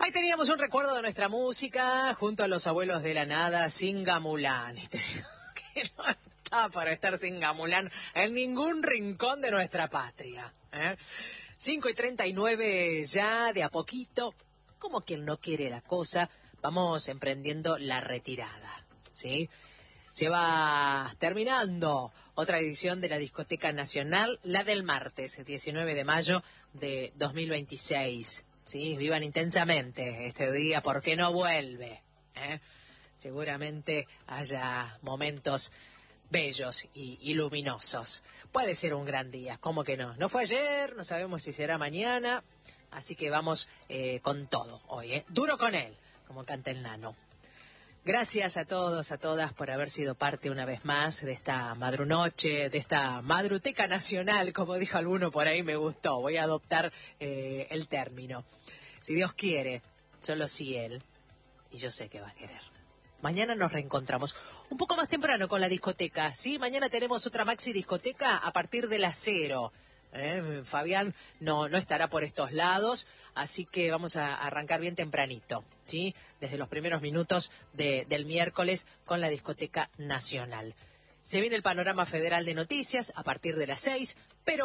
Ahí teníamos un recuerdo de nuestra música junto a los abuelos de la nada, Singamulán. Y te digo que no está para estar Singamulán en ningún rincón de nuestra patria. 5:39 ya, de a poquito, como quien no quiere la cosa, vamos emprendiendo la retirada, ¿sí? Se va terminando otra edición de la Discoteca Nacional, la del martes, 19 de mayo de 2026. Sí, vivan intensamente este día porque no vuelve. Seguramente haya momentos bellos y luminosos. Puede ser un gran día, ¿cómo que no? No fue ayer, no sabemos si será mañana, así que vamos con todo hoy. Duro con él, como canta el Nano. Gracias a todos, a todas por haber sido parte una vez más de esta madrunoche, de esta madruteca nacional, como dijo alguno por ahí, me gustó. Voy a adoptar el término. Si Dios quiere, solo si Él, y yo sé que va a querer. Mañana nos reencontramos un poco más temprano con la discoteca, ¿sí? Mañana tenemos otra maxi discoteca a partir de las 0. Fabián no estará por estos lados, así que vamos a arrancar bien tempranito, ¿sí? Desde los primeros minutos del miércoles con la Discoteca Nacional. Se viene el panorama federal de noticias a partir de las 6, pero